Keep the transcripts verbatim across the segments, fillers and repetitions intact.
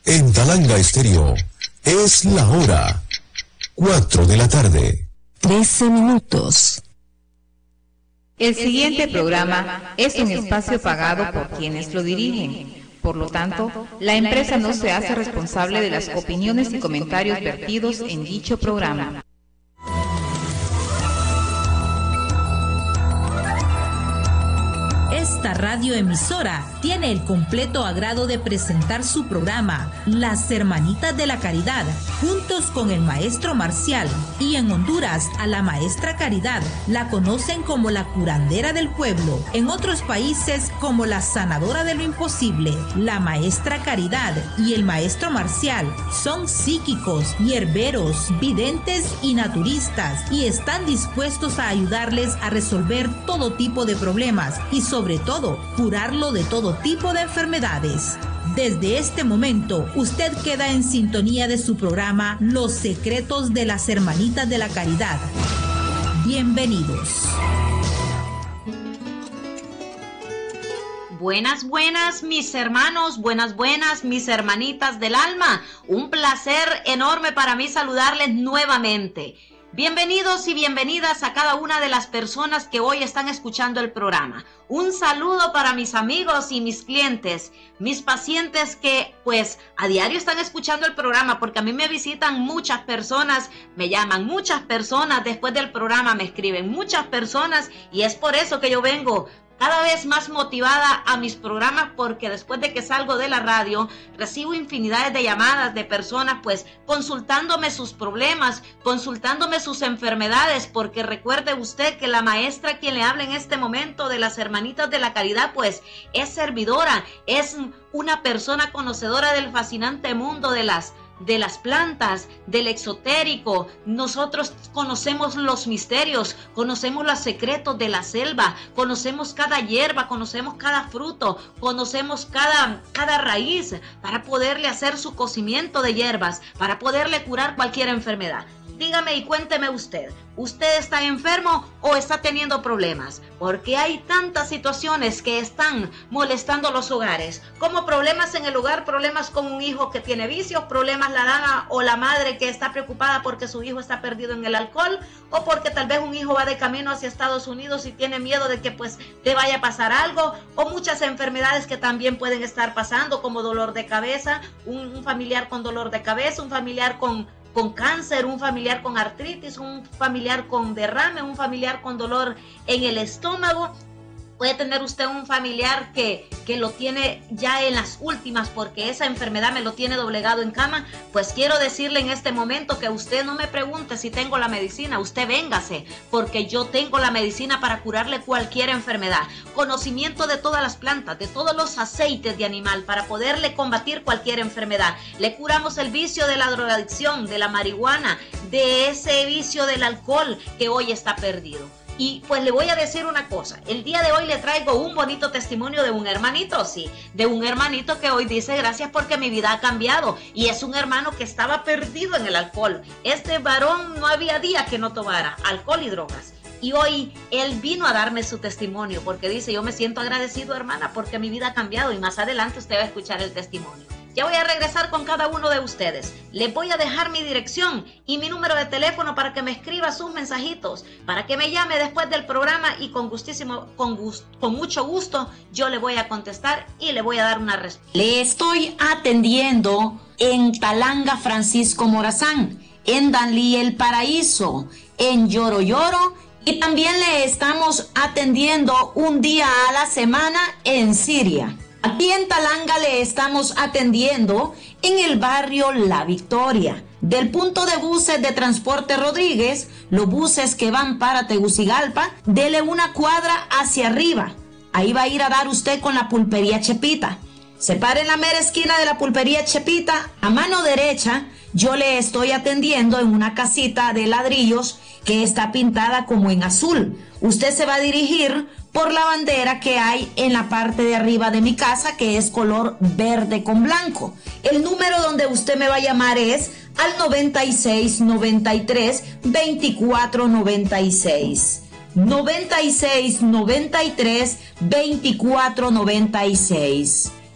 En Talanga Estéreo es la hora. Cuatro de la tarde. Trece minutos. El siguiente programa es un espacio pagado por quienes lo dirigen. Por lo tanto, la empresa no se hace responsable de las opiniones y comentarios vertidos en dicho programa. Esta radioemisora tiene el completo agrado de presentar su programa Las Hermanitas de la Caridad, juntos con el maestro Marcial, y en Honduras a la maestra Caridad la conocen como la curandera del pueblo, en otros países como la sanadora de lo imposible. La maestra Caridad y el maestro Marcial son psíquicos, hierberos, videntes y naturistas, y están dispuestos a ayudarles a resolver todo tipo de problemas y sobre todo curarlo de todo tipo de enfermedades. Desde este momento, usted queda en sintonía de su programa Los Secretos de las Hermanitas de la Caridad. Bienvenidos. Buenas, buenas, mis hermanos, buenas, buenas, mis hermanitas del alma. Un placer enorme para mí saludarles nuevamente. Bienvenidos y bienvenidas a cada una de las personas que hoy están escuchando el programa. Un saludo para mis amigos y mis clientes, mis pacientes que pues a diario están escuchando el programa, porque a mí me visitan muchas personas, me llaman muchas personas, después del programa me escriben muchas personas, y es por eso que yo vengo cada vez más motivada a mis programas, porque después de que salgo de la radio recibo infinidades de llamadas de personas pues consultándome sus problemas, consultándome sus enfermedades, porque recuerde usted que la maestra quien le habla en este momento de las Hermanitas de la Caridad pues es servidora, es una persona conocedora del fascinante mundo de las de las plantas, del exotérico. Nosotros conocemos los misterios, conocemos los secretos de la selva, conocemos cada hierba, conocemos cada fruto, conocemos cada, cada raíz, para poderle hacer su cocimiento de hierbas, para poderle curar cualquier enfermedad. Dígame y cuénteme usted, ¿usted está enfermo o está teniendo problemas? Porque hay tantas situaciones que están molestando los hogares, como problemas en el hogar, problemas con un hijo que tiene vicios, problemas la dama o la madre que está preocupada porque su hijo está perdido en el alcohol, o porque tal vez un hijo va de camino hacia Estados Unidos y tiene miedo de que pues te vaya a pasar algo, o muchas enfermedades que también pueden estar pasando, como dolor de cabeza, un, un familiar con dolor de cabeza, un familiar con con cáncer, un familiar con artritis, un familiar con derrame, un familiar con dolor en el estómago. Puede tener usted un familiar que, que lo tiene ya en las últimas porque esa enfermedad me lo tiene doblegado en cama. Pues quiero decirle en este momento que usted no me pregunte si tengo la medicina, usted véngase, porque yo tengo la medicina para curarle cualquier enfermedad. Conocimiento de todas las plantas, de todos los aceites de animal para poderle combatir cualquier enfermedad. Le curamos el vicio de la drogadicción, de la marihuana, de ese vicio del alcohol que hoy está perdido. Y pues le voy a decir una cosa, el día de hoy le traigo un bonito testimonio de un hermanito, sí, de un hermanito que hoy dice gracias porque mi vida ha cambiado, y es un hermano que estaba perdido en el alcohol. Este varón no había día que no tomara alcohol y drogas. Y hoy él vino a darme su testimonio porque dice, yo me siento agradecido, hermana, porque mi vida ha cambiado, y más adelante usted va a escuchar el testimonio. Ya voy a regresar con cada uno de ustedes. Les voy a dejar mi dirección y mi número de teléfono para que me escriba sus mensajitos, para que me llame después del programa, y con gustísimo, con, gust, con mucho gusto yo le voy a contestar y le voy a dar una respuesta. Le estoy atendiendo en Talanga Francisco Morazán, en Danlí El Paraíso, en Lloro Lloro, y también le estamos atendiendo un día a la semana en Siria. Aquí en Talanga le estamos atendiendo en el barrio La Victoria. Del punto de buses de Transporte Rodríguez, los buses que van para Tegucigalpa, dele una cuadra hacia arriba. Ahí va a ir a dar usted con la pulpería Chepita. Se para en la mera esquina de la pulpería Chepita, a mano derecha, yo le estoy atendiendo en una casita de ladrillos que está pintada como en azul. Usted se va a dirigir por la bandera que hay en la parte de arriba de mi casa, que es color verde con blanco. El número donde usted me va a llamar es al noventa y seis, noventa y tres, veinticuatro noventa y seis. noventa y seis, noventa y tres, veinticuatro noventa y seis.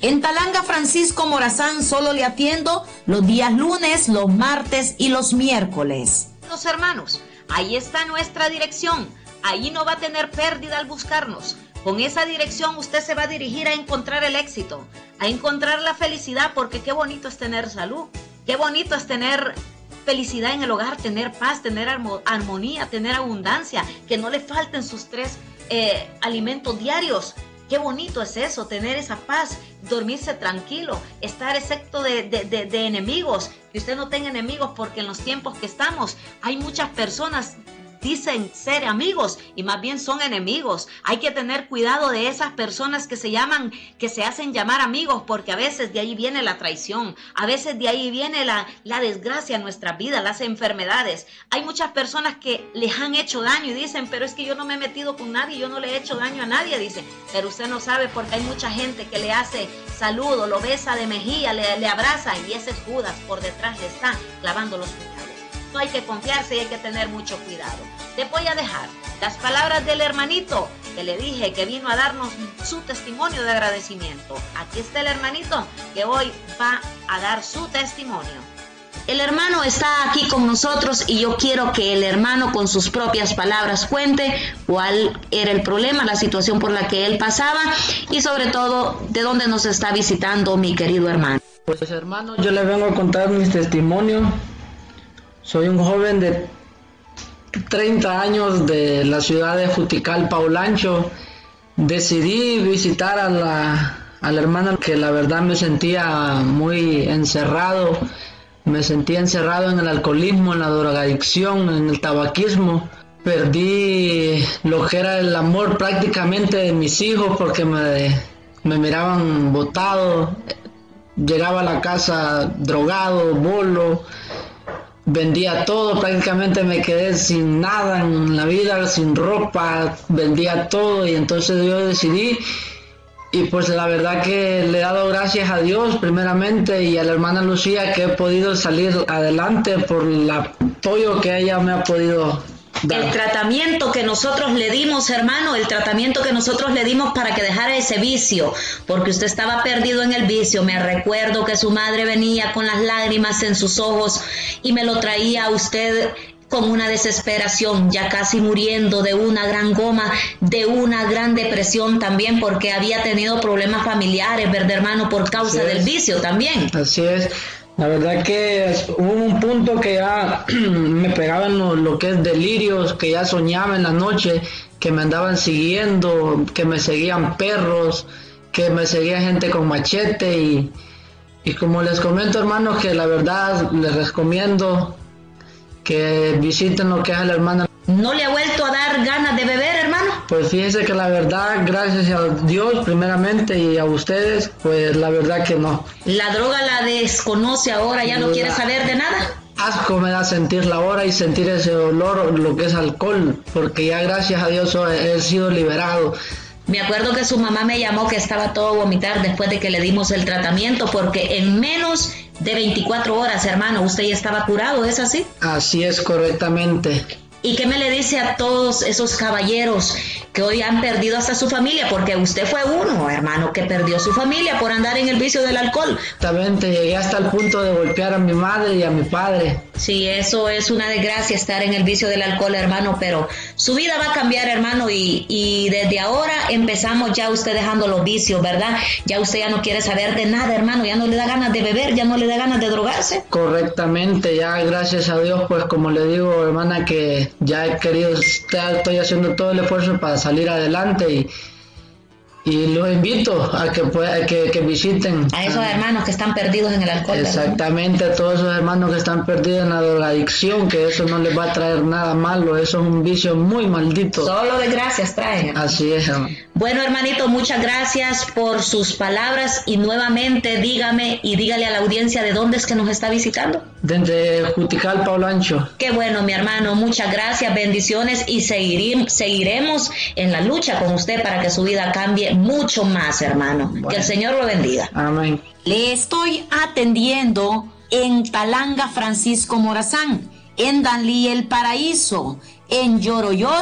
En Talanga Francisco Morazán solo le atiendo los días lunes, los martes y los miércoles. Los hermanos, ahí está nuestra dirección. Ahí no va a tener pérdida al buscarnos. Con esa dirección usted se va a dirigir a encontrar el éxito, a encontrar la felicidad, porque qué bonito es tener salud, qué bonito es tener felicidad en el hogar, tener paz, tener armonía, tener abundancia, que no le falten sus tres eh, alimentos diarios. Qué bonito es eso, tener esa paz, dormirse tranquilo, estar excepto de, de, de, de enemigos, que usted no tenga enemigos, porque en los tiempos que estamos hay muchas personas dicen ser amigos y más bien son enemigos. Hay que tener cuidado de esas personas que se llaman, que se hacen llamar amigos, porque a veces de ahí viene la traición, a veces de ahí viene la, la desgracia en nuestra vida, las enfermedades. Hay muchas personas que les han hecho daño y dicen, pero es que yo no me he metido con nadie, yo no le he hecho daño a nadie, dice. Pero usted no sabe, porque hay mucha gente que le hace saludo, lo besa de mejilla, le, le abraza, y ese es Judas, por detrás le está clavando los puñales. No hay que confiarse y hay que tener mucho cuidado. Te voy a dejar las palabras del hermanito que le dije que vino a darnos su testimonio de agradecimiento. Aquí está el hermanito que hoy va a dar su testimonio. El hermano está aquí con nosotros y yo quiero que el hermano con sus propias palabras cuente cuál era el problema, la situación por la que él pasaba y sobre todo de dónde nos está visitando mi querido hermano. Pues hermano, yo le vengo a contar mi testimonio. Soy un joven de treinta años de la ciudad de Juticalpa, Olancho. Decidí visitar a la, a la hermana, que la verdad me sentía muy encerrado. Me sentía encerrado en el alcoholismo, en la drogadicción, en el tabaquismo. Perdí lo que era el amor prácticamente de mis hijos, porque me, me miraban botado. Llegaba a la casa drogado, bolo. Vendía todo, prácticamente me quedé sin nada en la vida, sin ropa, vendía todo, y entonces yo decidí, y pues la verdad que le he dado gracias a Dios primeramente y a la hermana Lucía, que he podido salir adelante por el apoyo que ella me ha podido dar. El tratamiento que nosotros le dimos, hermano, el tratamiento que nosotros le dimos para que dejara ese vicio, porque usted estaba perdido en el vicio. Me recuerdo que su madre venía con las lágrimas en sus ojos y me lo traía a usted con una desesperación, ya casi muriendo de una gran goma, de una gran depresión también, porque había tenido problemas familiares, ¿verdad, hermano? Por causa del vicio también. Así es. La verdad que hubo un punto que ya me pegaban lo, lo que es delirios, que ya soñaba en la noche, que me andaban siguiendo, que me seguían perros, que me seguía gente con machete, y, y como les comento, hermanos, que la verdad les recomiendo que visiten lo que es la hermana. ¿No le ha vuelto a dar ganas de beber, hermano? Pues fíjese que la verdad, gracias a Dios primeramente y a ustedes, pues la verdad que no. ¿La droga la desconoce ahora, ya no la... quiere saber de nada? Asco me da sentirla ahora y sentir ese olor, lo que es alcohol, porque ya gracias a Dios he, he sido liberado. Me acuerdo que su mamá me llamó que estaba todo a vomitar después de que le dimos el tratamiento, porque en menos de veinticuatro horas, hermano, usted ya estaba curado, ¿es así? Así es, correctamente. ¿Y qué me le dice a todos esos caballeros que hoy han perdido hasta su familia? Porque usted fue uno, hermano, que perdió su familia por andar en el vicio del alcohol. Exactamente, llegué hasta el punto de golpear a mi madre y a mi padre. Sí, eso es una desgracia, estar en el vicio del alcohol, hermano, pero su vida va a cambiar, hermano, y, y desde ahora empezamos ya usted dejando los vicios, ¿verdad? Ya usted ya no quiere saber de nada, hermano, ya no le da ganas de beber, ya no le da ganas de drogarse. Correctamente, ya gracias a Dios, pues como le digo, hermana, que ya he querido, estoy haciendo todo el esfuerzo para salir adelante, y y los invito a que, a que, que visiten a esos hermanos que están perdidos en el alcohol. Exactamente, a todos esos hermanos que están perdidos en la drogadicción, que eso no les va a traer nada malo, eso es un vicio muy maldito. Solo desgracias traen. Así es, hermano. Bueno, hermanito, muchas gracias por sus palabras, y nuevamente dígame y dígale a la audiencia de dónde es que nos está visitando. Desde Juticalpa, Olancho. Qué bueno, mi hermano, muchas gracias, bendiciones, y seguiremos, seguiremos en la lucha con usted para que su vida cambie mucho más, hermano. Bueno. Que el Señor lo bendiga. Amén. Le estoy atendiendo en Talanga Francisco Morazán, en Danlí El Paraíso, en Lloro Lloro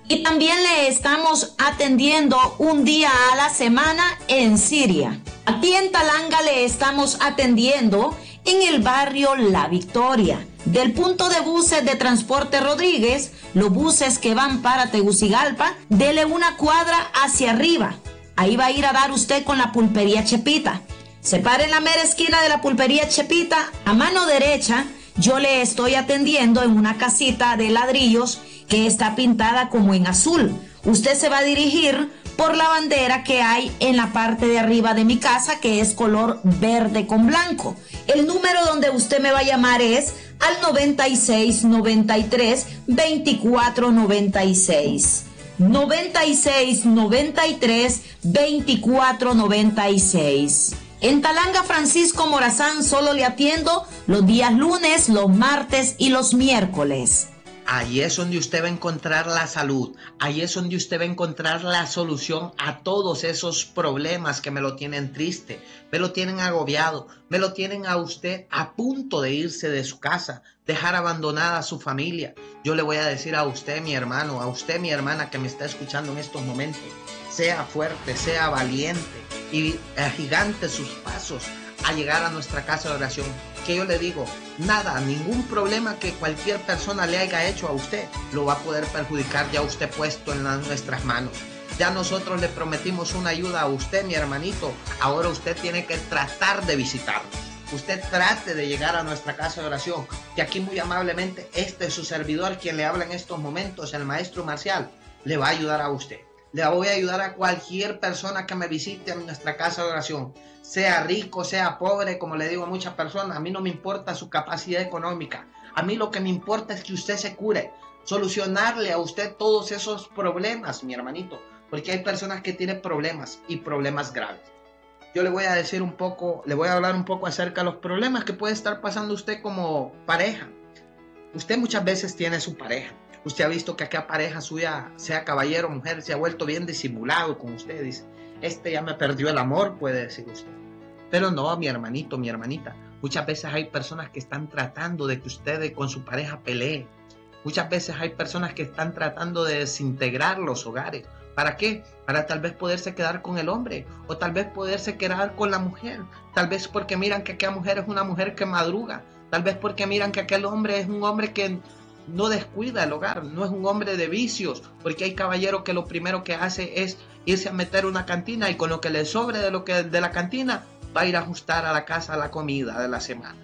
Y también le estamos atendiendo un día a la semana en Siria. Aquí en Talanga le estamos atendiendo en el barrio La Victoria. Del punto de buses de Transporte Rodríguez, los buses que van para Tegucigalpa, dele una cuadra hacia arriba. Ahí va a ir a dar usted con la pulpería Chepita. Se para en la mera esquina de la pulpería Chepita, a mano derecha, yo le estoy atendiendo en una casita de ladrillos que está pintada como en azul. Usted se va a dirigir por la bandera que hay en la parte de arriba de mi casa, que es color verde con blanco. El número donde usted me va a llamar es al noventa y seis, noventa y tres, veinticuatro noventa y seis. noventa y seis, noventa y tres, veinticuatro noventa y seis. En Talanga Francisco Morazán solo le atiendo los días lunes, los martes y los miércoles. Ahí es donde usted va a encontrar la salud, ahí es donde usted va a encontrar la solución a todos esos problemas que me lo tienen triste, me lo tienen agobiado, me lo tienen a usted a punto de irse de su casa, dejar abandonada a su familia. Yo le voy a decir a usted, mi hermano, a usted, mi hermana que me está escuchando en estos momentos, sea fuerte, sea valiente y agigante sus pasos a llegar a nuestra casa de oración. Que yo le digo, nada, ningún problema que cualquier persona le haya hecho a usted lo va a poder perjudicar ya usted puesto en las, nuestras manos. Ya nosotros le prometimos una ayuda a usted, mi hermanito. Ahora usted tiene que tratar de visitarnos. Usted trate de llegar a nuestra casa de oración, que aquí muy amablemente este es su servidor quien le habla en estos momentos, el maestro Marcial, le va a ayudar a usted. Le voy a ayudar a cualquier persona que me visite en nuestra casa de oración, sea rico, sea pobre, como le digo a muchas personas. A mí no me importa su capacidad económica, a mí lo que me importa es que usted se cure, solucionarle a usted todos esos problemas, mi hermanito, porque hay personas que tienen problemas y problemas graves. Yo le voy a decir un poco, le voy a hablar un poco acerca de los problemas que puede estar pasando usted como pareja. Usted muchas veces tiene su pareja. Usted ha visto que aquella pareja suya, sea caballero o mujer, se ha vuelto bien disimulado con usted. Dice, este ya me perdió el amor, puede decir usted. Pero no, mi hermanito, mi hermanita. Muchas veces hay personas que están tratando de que usted con su pareja pelee. Muchas veces hay personas que están tratando de desintegrar los hogares. ¿Para qué? Para tal vez poderse quedar con el hombre o tal vez poderse quedar con la mujer. Tal vez porque miran que aquella mujer es una mujer que madruga. Tal vez porque miran que aquel hombre es un hombre que no descuida el hogar, no es un hombre de vicios, porque hay caballero que lo primero que hace es irse a meter una cantina y con lo que le sobre de lo que de la cantina va a ir a ajustar a la casa la comida de la semana.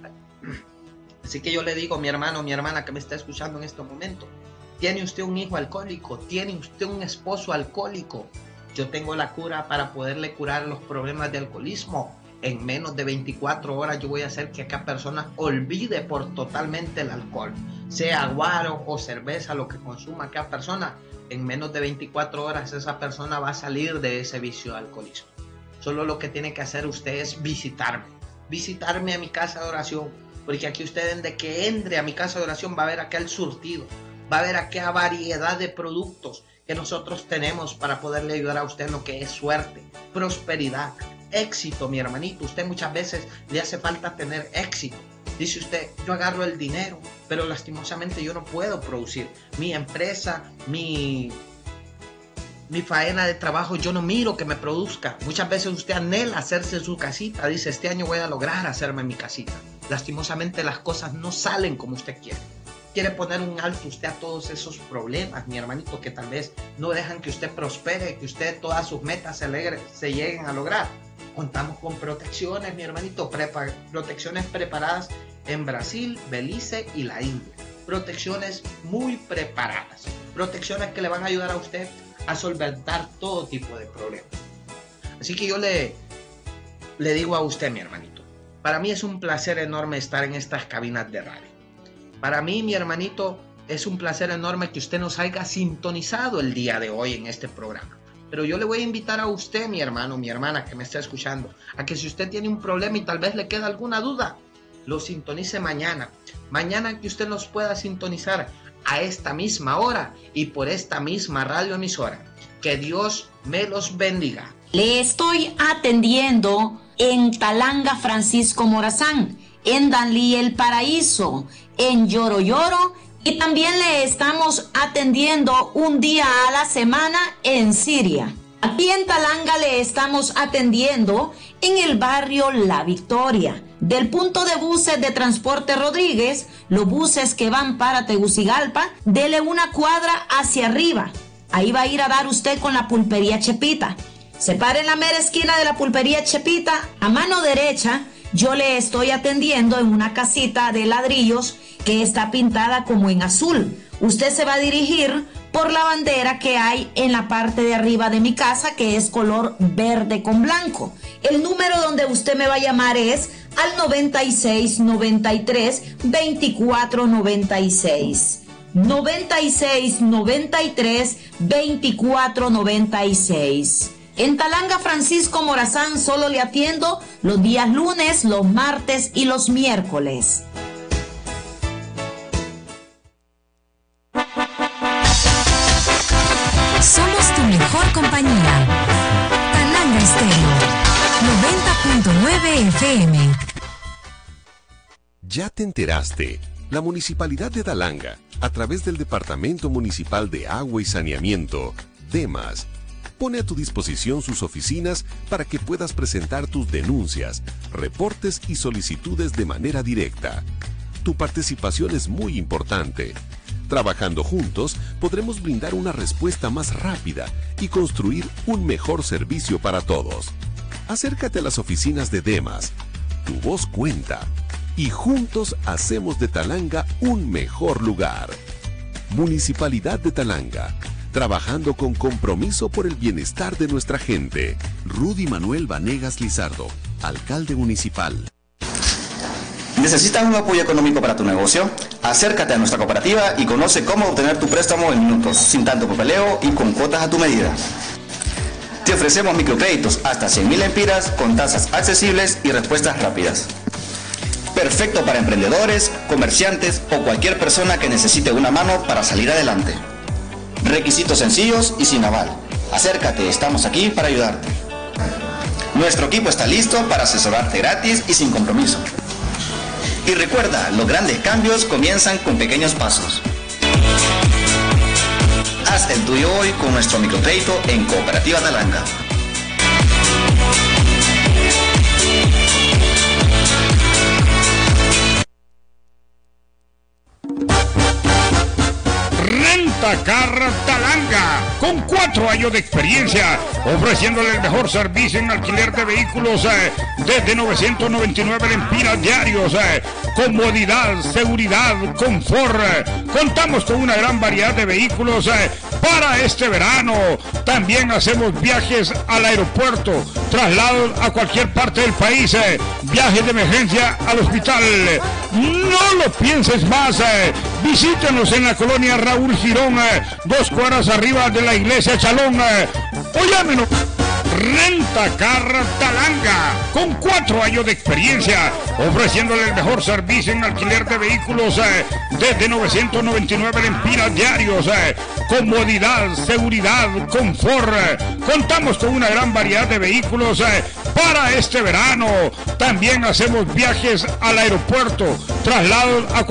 Así que yo le digo, mi hermano, mi hermana que me está escuchando en este momento, ¿tiene usted un hijo alcohólico? ¿Tiene usted un esposo alcohólico? Yo tengo la cura para poderle curar los problemas de alcoholismo. En menos de veinticuatro horas yo voy a hacer que aquella persona olvide por totalmente el alcohol, sea guaro o cerveza, lo que consuma aquella persona. En menos de veinticuatro horas esa persona va a salir de ese vicio de alcoholismo. Solo lo que tiene que hacer usted es visitarme, visitarme a mi casa de oración, porque aquí usted desde que entre a mi casa de oración va a ver aquel surtido, va a ver aquella variedad de productos que nosotros tenemos para poderle ayudar a usted en lo que es suerte, prosperidad, éxito, mi hermanito. Usted muchas veces le hace falta tener éxito. Dice usted, yo agarro el dinero, pero lastimosamente yo no puedo producir. Mi empresa, mi, mi faena de trabajo, yo no miro que me produzca. Muchas veces usted anhela hacerse su casita. Dice, este año voy a lograr hacerme mi casita. Lastimosamente las cosas no salen como usted quiere. Quiere poner un alto usted a todos esos problemas, mi hermanito, que tal vez no dejan que usted prospere, que usted todas sus metas se, alegre, se lleguen a lograr. Contamos con protecciones, mi hermanito, prepa- protecciones preparadas en Brasil, Belice y la India. Protecciones muy preparadas, protecciones que le van a ayudar a usted a solventar todo tipo de problemas. Así que yo le, le digo a usted, mi hermanito, para mí es un placer enorme estar en estas cabinas de radio. Para mí, mi hermanito, es un placer enorme que usted nos haya sintonizado el día de hoy en este programa. Pero yo le voy a invitar a usted, mi hermano, mi hermana que me está escuchando, a que si usted tiene un problema y tal vez le queda alguna duda, lo sintonice mañana. Mañana que usted nos pueda sintonizar a esta misma hora y por esta misma radioemisora. Que Dios me los bendiga. Le estoy atendiendo en Talanga Francisco Morazán, en Danlí El Paraíso, en Lloro Lloro Y también le estamos atendiendo un día a la semana en Siria. Aquí en Talanga le estamos atendiendo en el barrio La Victoria. Del punto de buses de Transporte Rodríguez, los buses que van para Tegucigalpa, dele una cuadra hacia arriba. Ahí va a ir a dar usted con la pulpería Chepita. Se para en la mera esquina de la pulpería Chepita, a mano derecha, yo le estoy atendiendo en una casita de ladrillos que está pintada como en azul. Usted se va a dirigir por la bandera que hay en la parte de arriba de mi casa, que es color verde con blanco. El número donde usted me va a llamar es al noventa y seis, noventa y tres, veinticuatro noventa y seis. noventa y seis, noventa y tres, veinticuatro noventa y seis. En Talanga, Francisco Morazán, solo le atiendo los días lunes, los martes y los miércoles. Somos tu mejor compañía. Talanga Estéreo, noventa punto nueve F M. ¿Ya te enteraste? La Municipalidad de Talanga, a través del Departamento Municipal de Agua y Saneamiento, DEMAS, pone a tu disposición sus oficinas para que puedas presentar tus denuncias, reportes y solicitudes de manera directa. Tu participación es muy importante. Trabajando juntos, podremos brindar una respuesta más rápida y construir un mejor servicio para todos. Acércate a las oficinas de DEMAS. Tu voz cuenta. Y juntos hacemos de Talanga un mejor lugar. Municipalidad de Talanga. Trabajando con compromiso por el bienestar de nuestra gente. Rudy Manuel Vanegas Lizardo, alcalde municipal. ¿Necesitas un apoyo económico para tu negocio? Acércate a nuestra cooperativa y conoce cómo obtener tu préstamo en minutos, sin tanto papeleo y con cuotas a tu medida. Te ofrecemos microcréditos hasta cien mil empiras con tasas accesibles y respuestas rápidas. Perfecto para emprendedores, comerciantes o cualquier persona que necesite una mano para salir adelante. Requisitos sencillos y sin aval. Acércate, estamos aquí para ayudarte. Nuestro equipo está listo para asesorarte gratis y sin compromiso. Y recuerda, los grandes cambios comienzan con pequeños pasos. Haz el tuyo hoy con nuestro microcrédito en Cooperativa Talanga. Rentacar Talanga, con cuatro años de experiencia, ofreciéndole el mejor servicio en alquiler de vehículos eh, desde novecientos noventa y nueve lempiras diarios, eh, comodidad, seguridad, confort. Eh. Contamos con una gran variedad de vehículos eh, para este verano. También hacemos viajes al aeropuerto, traslados a cualquier parte del país, eh, viajes de emergencia al hospital. No lo pienses más, eh. Visítenos en la colonia Raúl Girón, eh, dos cuadras arriba de la iglesia Chalón, eh, o llámenos. Rentacar Talanga, con cuatro años de experiencia, ofreciéndole el mejor servicio en alquiler de vehículos eh, desde novecientos noventa y nueve lempiras diarios, eh, comodidad, seguridad, confort. Eh. Contamos con una gran variedad de vehículos eh, para este verano. También hacemos viajes al aeropuerto, traslados a